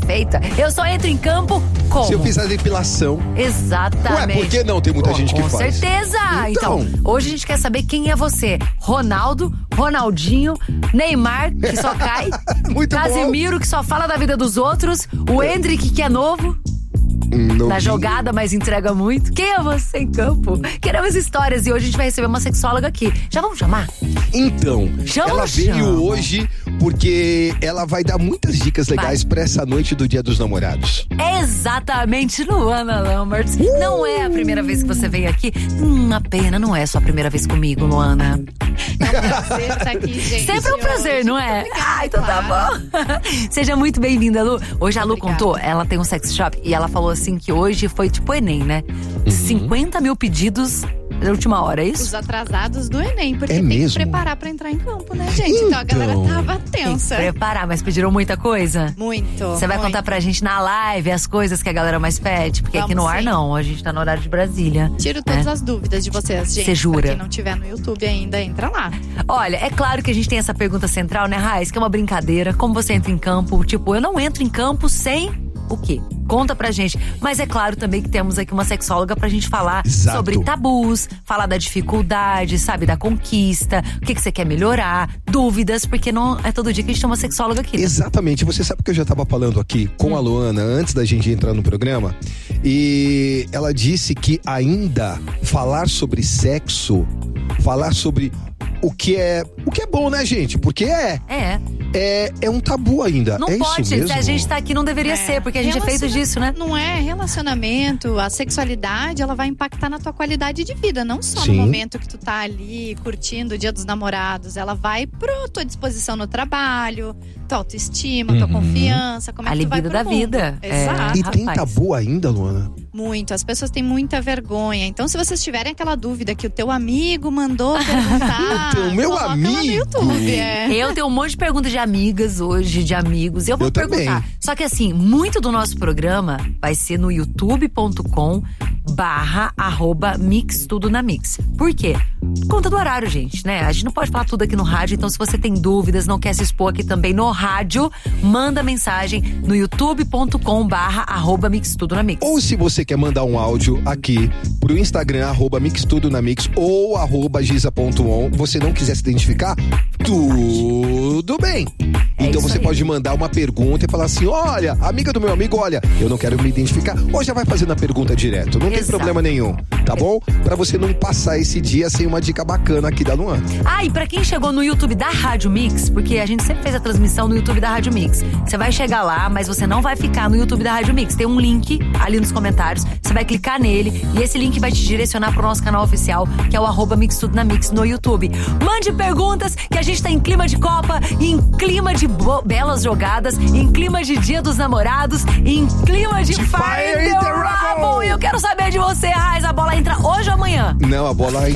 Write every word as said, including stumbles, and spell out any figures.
perfeita. Eu só entro em campo como? Se eu fiz a depilação. Exatamente. Ué, por que não? Tem muita Pô, gente que com faz. Com certeza. Então. então, hoje a gente quer saber quem é você. Ronaldo, Ronaldinho, Neymar, que só cai. Muito Casimiro, bom. que só fala da vida dos outros. O Endrick, que é novo. Novinho. Na jogada, mas entrega muito. Quem é você em campo? Queremos histórias e hoje a gente vai receber uma sexóloga aqui. Já vamos chamar? Então, chama ela veio chama. hoje porque ela vai dar muitas dicas legais para essa noite do Dia dos Namorados. Exatamente, Luana Lambert. Uh! Não é a primeira vez que você vem aqui. Hum, uma pena, não é só a primeira vez comigo, Luana. É um prazer estar aqui, gente. Sempre é um prazer, hoje. Não é? Obrigada, ah, então claro. tá bom. Seja muito bem-vinda, Lu. Hoje a Lu Obrigada. contou, ela tem um sex shop e ela falou assim que hoje foi tipo Enem, né? Uhum. cinquenta mil pedidos na última hora, é isso? Os atrasados do Enem, porque é tem mesmo? que preparar pra entrar em campo, né, gente? Então, então a galera tava tensa. Tem que preparar, mas pediram muita coisa? Muito. Você vai muito. contar pra gente na live as coisas que a galera mais pede? Porque Vamos, aqui no ar sim. não, a gente tá no horário de Brasília. Tiro todas é. as dúvidas de vocês, gente. Você jura? Pra quem não tiver no YouTube ainda, entra lá. Olha, é claro que a gente tem essa pergunta central, né, Raiz? Que é uma brincadeira. Como você entra em campo? Tipo, eu não entro em campo sem o quê? Conta pra gente. Mas é claro também que temos aqui uma sexóloga pra gente falar Exato. sobre tabus, falar da dificuldade, sabe, da conquista, o que, que você quer melhorar, dúvidas, porque não é todo dia que a gente tem uma sexóloga aqui, né? Exatamente. Você sabe que eu já tava falando aqui com hum. a Luana antes da gente entrar no programa e ela disse que ainda falar sobre sexo, falar sobre o que é, o que é bom, né, gente? Porque é. É. É, é um tabu ainda. Não é pode, isso mesmo? se a gente tá aqui não deveria é. ser, porque a gente é feito disso, né? Não é relacionamento, a sexualidade, ela vai impactar na tua qualidade de vida, não só Sim. no momento que tu tá ali curtindo o Dia dos Namorados, ela vai pra tua disposição no trabalho, tua autoestima, tua uhum. confiança, como é a que tu vai libido pro da mundo. vida. Exato. É. E tem Rapaz. tabu ainda, Luana? Muito, as pessoas têm muita vergonha. Então, se vocês tiverem aquela dúvida que o teu amigo mandou perguntar, então, meu coloca amigo. lá no YouTube. É. Eu tenho um monte de perguntas de amigas hoje, de amigos. Eu vou Eu perguntar. também. Só que assim, muito do nosso programa vai ser no youtube ponto com barra arroba mix tudo na mix. Por quê? Conta do horário, gente, né? A gente não pode falar tudo aqui no rádio, então se você tem dúvidas, não quer se expor aqui também no rádio, manda mensagem no youtube ponto com barra arroba mix tudo na mix. Ou se você quer mandar um áudio aqui pro Instagram, arroba mixtudonamix ou arroba giza.on, você não quiser se identificar, tudo bem. É então você aí. pode mandar uma pergunta e falar assim, olha, amiga do meu amigo, olha, eu não quero me identificar, ou já vai fazendo a pergunta direto, não tem Exato. problema nenhum, tá bom? Pra você não passar esse dia sem uma dica bacana aqui da Luana. Ah, e pra quem chegou no YouTube da Rádio Mix, porque a gente sempre fez a transmissão no YouTube da Rádio Mix, você vai chegar lá, mas você não vai ficar no YouTube da Rádio Mix. Tem um link ali nos comentários, você vai clicar nele e esse link vai te direcionar pro nosso canal oficial, que é o arroba Mix Tudo na Mix no YouTube. Mande perguntas, que a gente tá em clima de Copa, em clima de bo- belas jogadas, em clima de Dia dos Namorados, em clima de, de Fire in the Rubble. E eu quero saber de você, Raiz, a bola entra hoje ou amanhã? Não, a bola